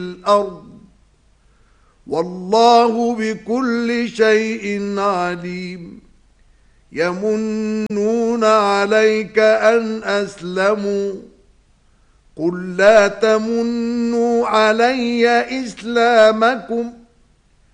الأرض والله بكل شيء عليم يمنون عليك أن أسلموا قل لا تمنوا علي إسلامكم